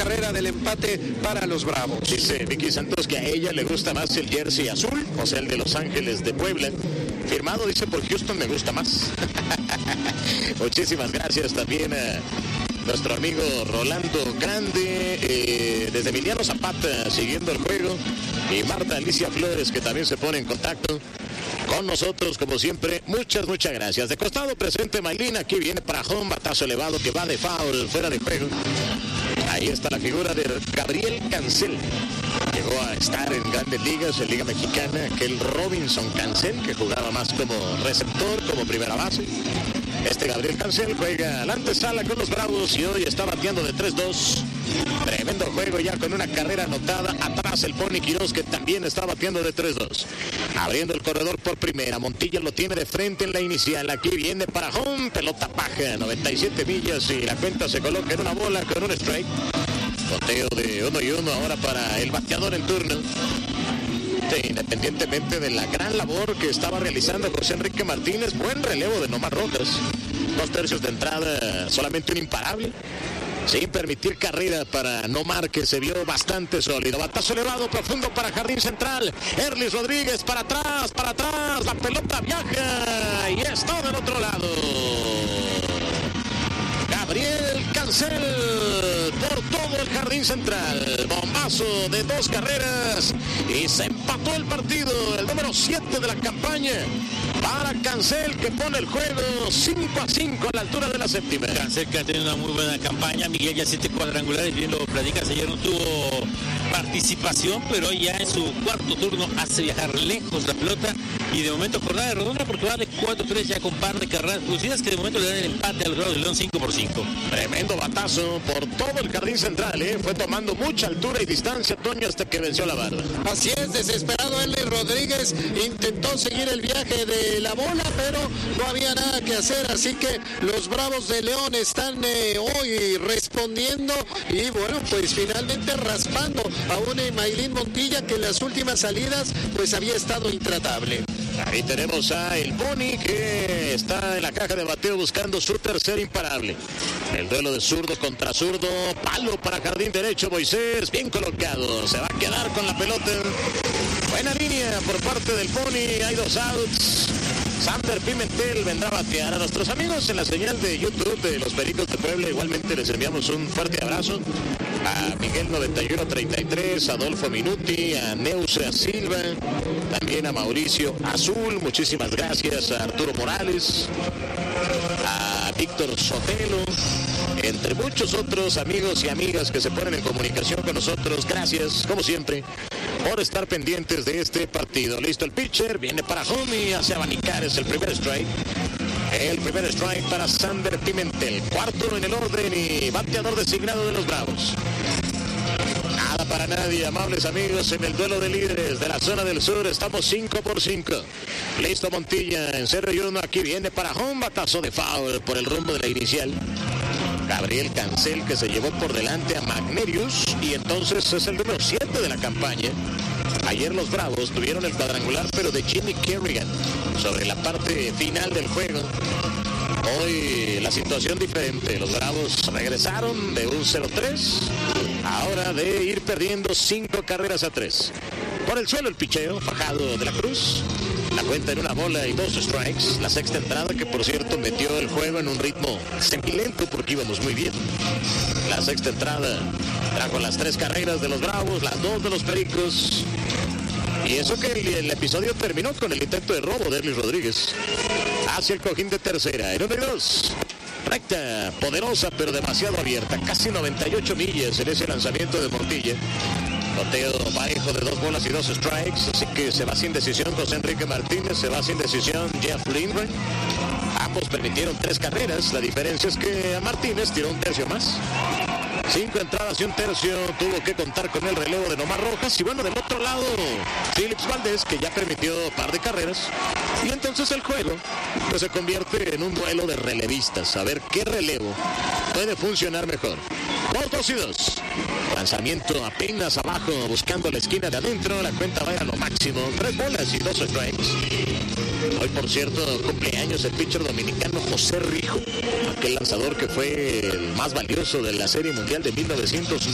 carrera del empate para los Bravos. Dice Vicky Santos que a ella le gusta más el jersey azul, o sea, el de Los Ángeles de Puebla. Firmado, dice, por Houston me gusta más. Muchísimas gracias también a nuestro amigo Rolando Grande, desde Emiliano Zapata, siguiendo el juego. Y Marta Alicia Flores, que también se pone en contacto con nosotros, como siempre. Muchas gracias. De costado presente Maylin, aquí viene para home, batazo elevado que va de foul, fuera de juego. Ahí está la figura de Gabriel Cancel. Llegó a estar en grandes ligas, en Liga Mexicana, aquel Robinson Cancel, que jugaba más como receptor, como primera base. Este Gabriel Cancel juega a la antesala con los Bravos y hoy está bateando de 3-2. Tremendo juego ya con una carrera anotada. Atrás el Pony Quiroz, que también está bateando de 3-2. Abriendo el corredor por primera. Montilla lo tiene de frente en la inicial. Aquí viene para home. Pelota baja, 97 millas y la cuenta se coloca en una bola con un strike. Conteo de 1-1 ahora para el bateador en turno. Independientemente de la gran labor que estaba realizando José Enrique Martínez, buen relevo de Nomar Rojas. 2 tercios de entrada, solamente un imparable, sin permitir carrera para Nomar, que se vio bastante sólido. Batazo elevado profundo para Jardín Central. Erlis Rodríguez para atrás, la pelota viaja y está del otro lado. Gabriel Cancel por todo el Jardín Central. Bombazo de 2 carreras y se empató el partido. El número 7 de la campaña para Cancel, que pone el juego 5-5 a la altura de la séptima. Cancel, que ha tenido una muy buena campaña. Miguel ya 7 cuadrangulares, bien lo platicas. Ayer no tuvo participación, pero hoy ya en su cuarto turno hace viajar lejos la pelota. Y de momento jornada redonda porque va de 4-3 ya con par de carreras producidas, que de momento le dan el empate a los Bravos de León 5-5. Tremendo batazo por todo el Jardín Central, fue tomando mucha altura y distancia, Toño, hasta que venció la barra. Así es, desesperado Erlis Rodríguez intentó seguir el viaje de la bola, pero no había nada que hacer, así que los Bravos de León están hoy respondiendo y bueno, pues finalmente raspando a un Maylin Montilla que en las últimas salidas pues había estado intratable. Ahí tenemos a el Boni, que está en la caja de bateo buscando su tercer imparable. El duelo de zurdo contra zurdo. Palo para Jardín derecho, Moisés, bien colocado. Se va a quedar con la pelota. Buena línea por parte del Boni. Hay 2 outs. Sander Pimentel vendrá a batear. A nuestros amigos en la señal de YouTube de los Pericos de Puebla, igualmente les enviamos un fuerte abrazo. A Miguel 9133, a Adolfo Minuti, a Neusea Silva, también a Mauricio Azul, muchísimas gracias, a Arturo Morales, a Víctor Sotelo, entre muchos otros amigos y amigas que se ponen en comunicación con nosotros. Gracias, como siempre, por estar pendientes de este partido. Listo el pitcher, viene para home y hace abanicar, es el primer strike. El primer strike para Sander Pimentel. Cuarto en el orden y bateador designado de los Bravos. Nada para nadie, amables amigos, en el duelo de líderes de la zona del sur. Estamos 5-5. Listo Montilla en 0-1. Aquí viene para home, batazo de foul por el rumbo de la inicial. Gabriel Cancel, que se llevó por delante a Magnerius y entonces es el número 7 de la campaña. Ayer los Bravos tuvieron el cuadrangular, pero de Jimmy Kerrigan, sobre la parte final del juego. Hoy la situación diferente. Los Bravos regresaron de un 0-3, ahora de ir perdiendo 5 carreras a 3. Por el suelo el picheo, Fajardo de la Cruz. La cuenta en una bola y 2 strikes. La sexta entrada, que por cierto metió el juego en un ritmo semilento porque íbamos muy bien. La sexta entrada trajo las 3 carreras de los Bravos, las 2 de los Pericos. Y eso que el episodio terminó con el intento de robo de Erlis Rodríguez hacia el cojín de tercera. En 1-2. Recta, poderosa pero demasiado abierta. Casi 98 millas en ese lanzamiento de Montilla. Conteo parejo de 2 bolas y 2 strikes. Así que se va sin decisión José Enrique Martínez. Se va sin decisión Jeff Lindgren. Ambos permitieron 3 carreras. La diferencia es que a Martínez tiró un tercio más. 5 entradas y un tercio, tuvo que contar con el relevo de Nomar Rojas. Y bueno, del otro lado, Phillips Valdés, que ya permitió par de carreras. Y entonces el juego pues se convierte en un duelo de relevistas. A ver qué relevo puede funcionar mejor. 2-2. Lanzamiento apenas abajo, buscando la esquina de adentro. La cuenta va a lo máximo. 3 bolas y 2 strikes. Hoy, por cierto, cumpleaños el pitcher dominicano José Rijo, aquel lanzador que fue el más valioso de la Serie Mundial de 1990.